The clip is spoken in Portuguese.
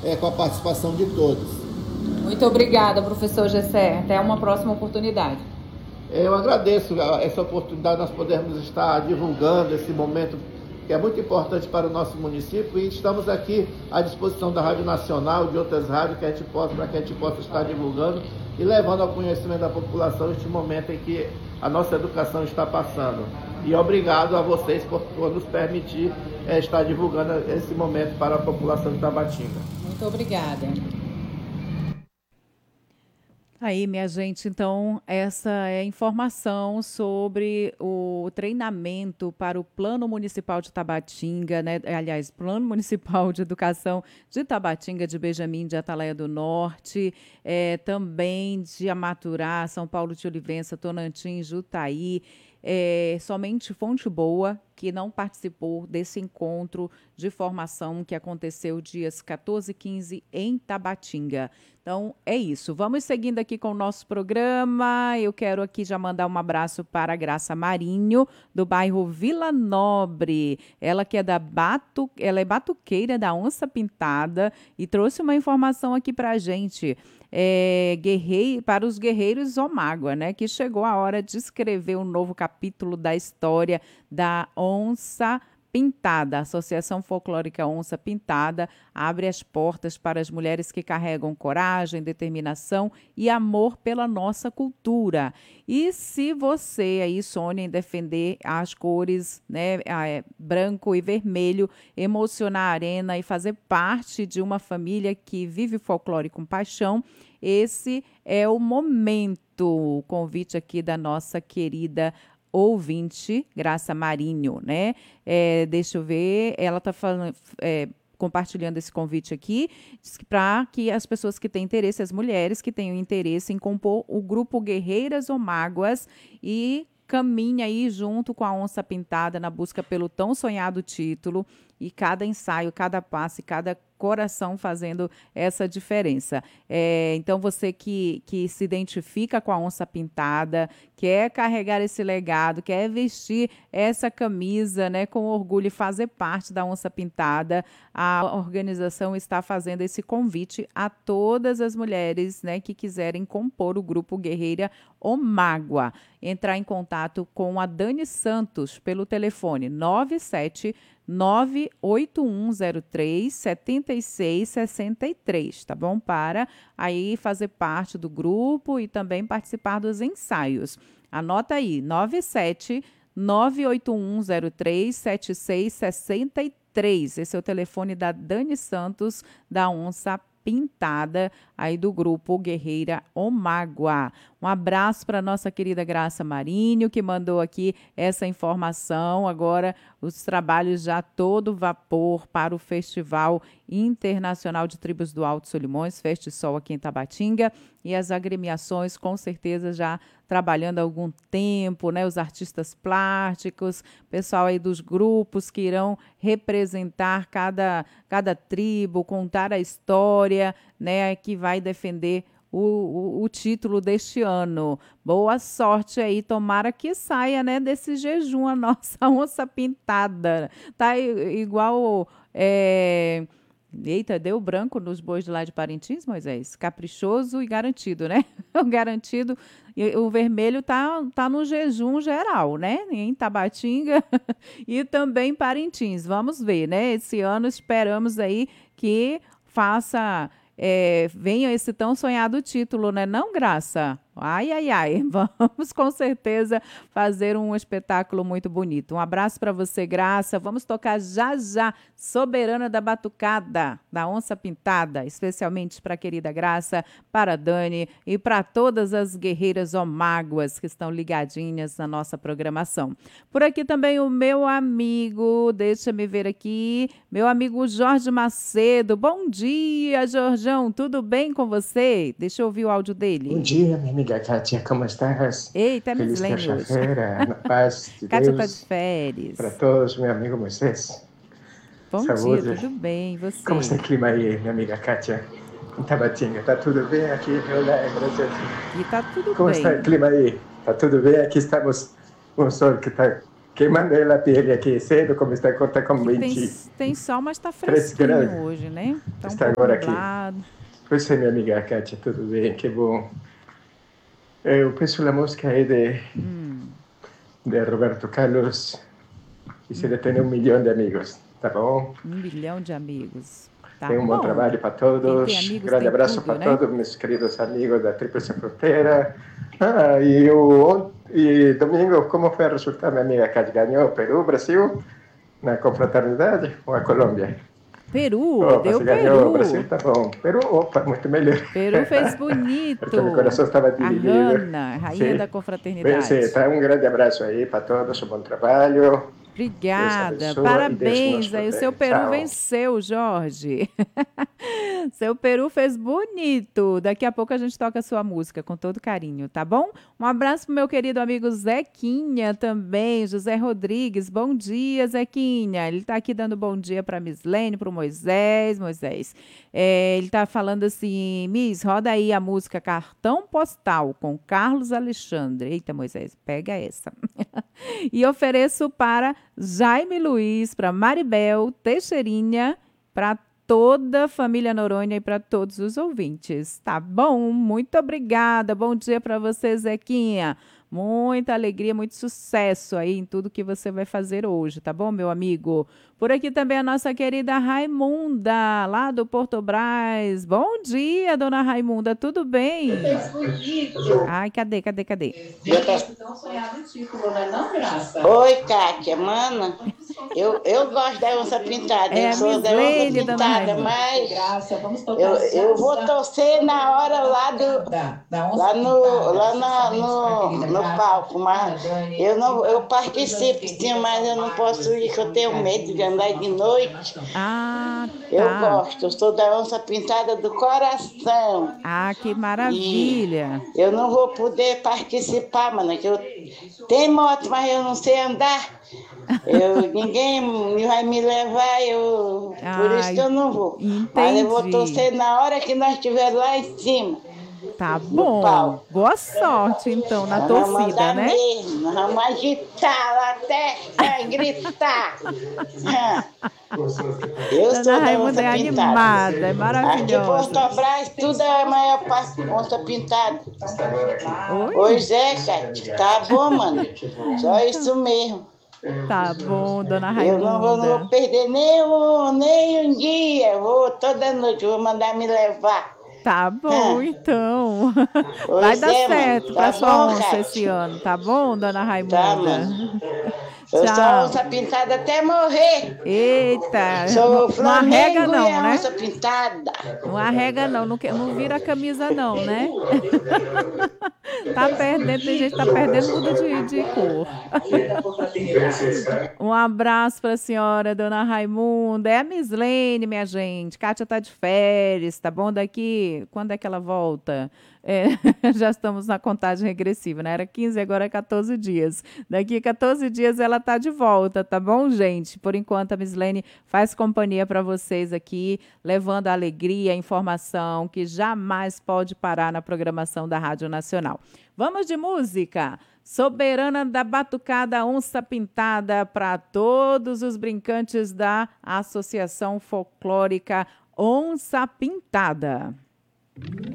com a participação de todos. Muito obrigada, professor Gessé. Até uma próxima oportunidade. Eu agradeço essa oportunidade de nós podermos estar divulgando esse momento que é muito importante para o nosso município, e estamos aqui à disposição da Rádio Nacional, de outras rádios, para que a gente possa estar divulgando e levando ao conhecimento da população este momento em que a nossa educação está passando. E obrigado a vocês por nos permitir estar divulgando esse momento para a população de Tabatinga. Muito obrigada. Aí, minha gente, então, essa é a informação sobre o treinamento para o Plano Municipal de Tabatinga, né? Aliás, Plano Municipal de Educação de Tabatinga, de Benjamin, de Atalaia do Norte, também de Amaturá, São Paulo de Olivença, Tonantim, Jutaí, somente Fonte Boa, que não participou desse encontro de formação que aconteceu dias 14 e 15 em Tabatinga. Então, é isso. Vamos seguindo aqui com o nosso programa. Eu quero aqui já mandar um abraço para a Graça Marinho, do bairro Vila Nobre. Ela que é ela é batuqueira da Onça Pintada e trouxe uma informação aqui para a gente. Para os guerreiros Omágua, né? Que chegou a hora de escrever um novo capítulo da história da Onça Pintada. A Associação Folclórica Onça Pintada abre as portas para as mulheres que carregam coragem, determinação e amor pela nossa cultura. E se você aí sonha em defender as cores, né, branco e vermelho, emocionar a arena e fazer parte de uma família que vive folclore com paixão, esse é o momento. O convite aqui da nossa querida ouvinte, Graça Marinho, né? Deixa eu ver, ela está compartilhando esse convite aqui para que as pessoas que têm interesse, as mulheres que tenham interesse em compor o grupo Guerreiras Omáguas e caminha aí junto com a Onça Pintada na busca pelo tão sonhado título, e cada ensaio, cada passo e cada coração fazendo essa diferença. Então, você que se identifica com a Onça Pintada, quer carregar esse legado, quer vestir essa camisa, né, com orgulho e fazer parte da Onça Pintada, a organização está fazendo esse convite a todas as mulheres, né, que quiserem compor o grupo Guerreira Omágua. Entrar em contato com a Dani Santos pelo telefone 97981037663, tá bom? Para aí fazer parte do grupo e também participar dos ensaios. Anota aí, 97981037663. Esse é o telefone da Dani Santos, da Onça Pintada, aí do grupo Guerreira Omágua. Um abraço para nossa querida Graça Marinho, que mandou aqui essa informação. Agora, os trabalhos já todo vapor para o Festival Internacional de Tribos do Alto Solimões, Festisol aqui em Tabatinga, e as agremiações com certeza já trabalhando há algum tempo, né? Os artistas plásticos, pessoal aí dos grupos que irão representar cada tribo, contar a história, né? Que vai defender o título deste ano. Boa sorte aí, tomara que saia, né, desse jejum a nossa Onça Pintada. Tá igual... Eita, deu branco nos bois de lá de Parintins, Moisés? Caprichoso e garantido, né? O garantido, o vermelho tá no jejum geral, né? Em Tabatinga e também Parintins. Vamos ver, né? Esse ano esperamos aí que venha esse tão sonhado título, né? Não, Graça? Ai, ai, ai. Vamos com certeza fazer um espetáculo muito bonito. Um abraço para você, Graça. Vamos tocar já já Soberana da Batucada, da Onça Pintada, especialmente para a querida Graça, para a Dani e para todas as guerreiras omáguas que estão ligadinhas na nossa programação. Por aqui também o meu amigo, deixa me ver aqui, meu amigo Jorge Macedo. Bom dia, Jorjão. Tudo bem com você? Deixa eu ouvir o áudio dele. Bom dia, minha amiga Kátia, como estás? Eita, feliz terça-feira, na paz de Kátia Deus. Kátia está de férias. Para todos, meu amigo Moisés. Bom Saúde. dia, tudo bem, e você? Como está o clima aí, minha amiga Kátia? Em Tabatinga, tá tudo bem aqui? Olá, Brasil. E tá tudo Como bem. está o clima aí? Tá tudo bem? Aqui estamos com o sol que está que mandei a pele aqui cedo, como está com 20. Tem sol, mas está 3 fresquinho graus. hoje, né? Tá um Está pouco agora aqui. nublado. Pois é, minha amiga Kátia, tudo bem? Que bom. Eu penso a música aí de Roberto Carlos, e se ele tem 1 milhão de amigos, tá bom? 1 milhão de amigos. Tá Tem um bom trabalho para todos. Quem tem amigos Grande tem abraço tudo, para né? todos meus queridos amigos da Tríplice Fronteira. E domingo, como foi o resultado? Minha amiga Kátia ganhou Peru, Brasil, na confraternidade ou a Colômbia? Peru, Opa, deu se ganhou o Peru. Brasil, tá bom. Peru, opa, muito melhor. Peru fez bonito. Porque meu coração estava A dividido. Hanna, rainha Sim. da Bem, confraternidade. sim, tá, um grande abraço aí para todos, um bom trabalho. Obrigada, Deus abençoe e parabéns. Deus nos Aí o protege. seu Peru Tchau. venceu, Jorge. Seu Peru fez bonito. Daqui a pouco a gente toca a sua música com todo carinho, tá bom? Um abraço pro meu querido amigo Zequinha também, José Rodrigues. Bom dia, Zequinha. Ele tá aqui dando bom dia pra Mislene, pro Moisés. Ele tá falando assim, Miss, roda aí a música Cartão Postal com Carlos Alexandre. Eita, Moisés, pega essa. E ofereço para Jaime Luiz, para Maribel Teixeirinha, para toda a família Noronha e para todos os ouvintes. Tá bom? Muito obrigada. Bom dia para você, Zequinha. Muita alegria, muito sucesso aí em tudo que você vai fazer hoje, tá bom, meu amigo? Por aqui também a nossa querida Raimunda, lá do Porto Brás. Bom dia, dona Raimunda, tudo bem? Ai, cadê? Oi, Kátia, mana. Eu gosto da onça pintada. É eu a sou da Mislene, onça dona pintada, Raimunda. mas eu vou torcer na hora lá no palco, mas eu participo, sim, mas eu não posso ir, que eu tenho medo de andar de noite. Ah, Eu tá. gosto, eu sou da onça pintada do coração. Ah, que maravilha. E eu não vou poder participar, mano, que eu tenho moto, mas eu não sei andar. Ninguém vai me levar, por isso que eu não vou. Mas eu vou Entendi. torcer na hora que nós estivermos lá em cima. Tá No bom. palco. Boa sorte, então, na Nós vamos torcida, andar né? mesmo, nós vamos agitar lá até gritar. Eu sou Dona da Raimunda onça é pintada. animada, é Aqui em maravilhosa. Porto Brás, tudo é a maior parte onça pintada. Oi? Pois é, Cátia, tá bom, mano. Só isso mesmo. Tá bom, dona Eu não vou Raimunda. perder nem um dia. Eu vou toda noite, vou mandar me levar. Tá bom, então. Pois Vai dar é, mano. certo Tá pra sua bom, onça Cátia? esse ano, tá bom, dona Tá, Raimunda? mano. Eu sou Tchau. onça pintada até morrer. Eita, Sou não arrega Flamengo não, e a né? onça pintada. Não arrega não, não vira a camisa não, né? Tá perdendo, tem gente que tá perdendo, muda de cor. Um abraço para a senhora, dona Raimunda. É a Mislene, minha gente. Kátia tá de férias, tá bom? Daqui, quando é que ela volta? Já estamos na contagem regressiva, né? Era 15, agora é 14 dias. Daqui a 14 dias ela tá de volta, tá bom, gente? Por enquanto, a Mislene faz companhia para vocês aqui, levando a alegria, a informação que jamais pode parar na programação da Rádio Nacional. Vamos de música? Soberana da Batucada Onça Pintada para todos os brincantes da Associação Folclórica Onça Pintada.